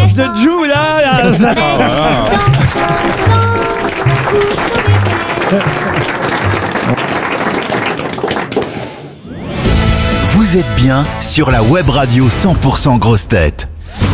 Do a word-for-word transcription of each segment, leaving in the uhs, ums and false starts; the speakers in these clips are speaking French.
gorge de Jou, là, là ça- Vous êtes bien sur la web radio cent pour cent Grosses Têtes.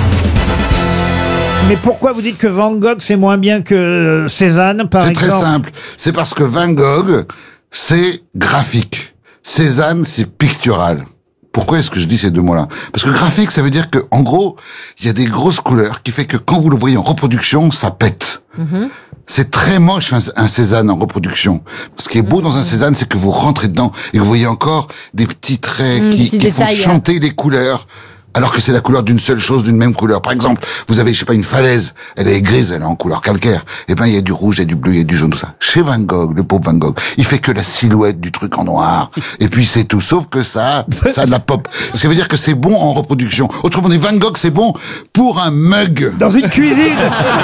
Mais pourquoi vous dites que Van Gogh c'est moins bien que Cézanne, par C'est exemple? très simple. C'est parce que Van Gogh, c'est graphique. Cézanne, c'est pictural. Pourquoi est-ce que je dis ces deux mots-là? Parce que graphique, ça veut dire que, en gros, il y a des grosses couleurs qui fait que quand vous le voyez en reproduction, ça pète. Mm-hmm. C'est très moche un, un Cézanne en reproduction. Ce qui est beau dans un Cézanne, c'est que vous rentrez dedans et que vous voyez encore des petits traits Mmh, qui, petits qui font détails. chanter les couleurs. Alors que c'est la couleur d'une seule chose, d'une même couleur. Par exemple, vous avez, je sais pas, une falaise, elle est grise, elle est en couleur calcaire. Eh ben, il y a du rouge, il y a du bleu, il y a du jaune, tout ça. Chez Van Gogh, le pauvre Van Gogh, il fait que la silhouette du truc en noir. Et puis c'est tout, sauf que ça, ça a de la pop. Ce qui veut dire que c'est bon en reproduction. Autrement dit, Van Gogh, c'est bon pour un mug. Dans une cuisine.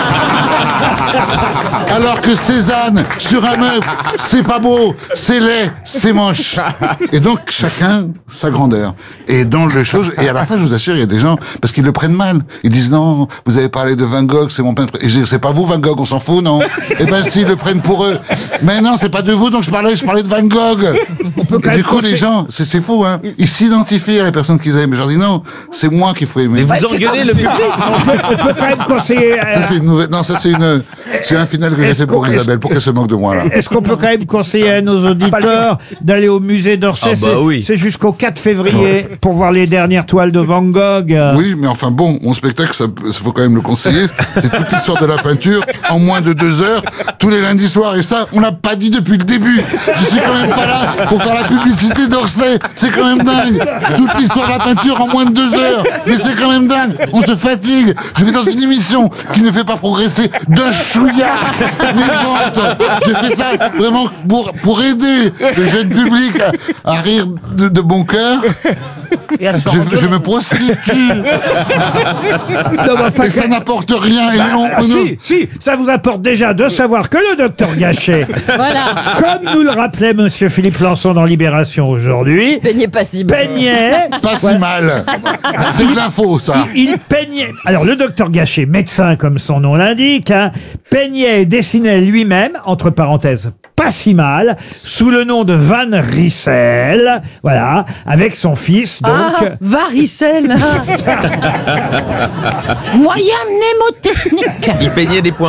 Alors que Cézanne, sur un meuble, c'est pas beau, c'est laid, c'est moche. Et donc, chacun, sa grandeur. Et dans le chose, et à la fin, je vous assure, il y a des gens, parce qu'ils le prennent mal. Ils disent, non, vous avez parlé de Van Gogh, c'est mon peintre. Et je dis, c'est pas vous, Van Gogh, on s'en fout, non? Eh ben, si, ils le prennent pour eux. Mais non, c'est pas de vous dont je parlais, je parlais de Van Gogh. Et du coup, les gens, c'est, c'est fou, hein. Ils s'identifient à la personne qu'ils aiment. Je leur dis, non, c'est moi qu'il faut aimer. Mais vous engueulez le public. On peut, on peut quand même conseiller... euh, Ça, c'est une nouvelle, non, ça, c'est une, c'est un final que j'ai Est-ce fait pour qu'on- Isabelle, pour qu'elle se moque de moi, là. Est-ce qu'on peut quand même conseiller à nos auditeurs d'aller au musée d'Orsay? Ah bah C'est- oui. C'est jusqu'au quatre février pour voir les dernières toiles de Van Gogh. Oui, mais enfin bon, mon spectacle, ça, ça faut quand même le conseiller. C'est toute l'histoire de la peinture en moins de deux heures, tous les lundis soirs. Et ça, on l'a pas dit depuis le début. Je suis quand même pas là pour faire la publicité d'Orsay. C'est quand même dingue. Toute l'histoire de la peinture en moins de deux heures. Mais c'est quand même dingue. On se fatigue. Je vais dans une émission qui ne fait pas progresser d'un chouïa mes ventes. Je fais ça vraiment pour, pour aider le jeune public à, à rire de, de bon cœur. Je, je me prostitue. Non, mais enfin, Et ça n'apporte rien. Et on, Ah, on- si, si, ça vous apporte déjà de savoir que le docteur Gachet, Voilà. comme nous le rappelait monsieur Philippe Lançon dans Libération aujourd'hui, Peignez pas si mal. peignait... pas si mal. C'est de l'info, ça. Il, il peignait... Alors, le docteur Gachet, médecin comme son nom l'indique, hein, peignait et dessinait lui-même, entre parenthèses, pas si mal, sous le nom de Van Rissel, voilà, avec son fils, donc... Ah, varicelle. Moyen mnémotechnique. Il peignait des points.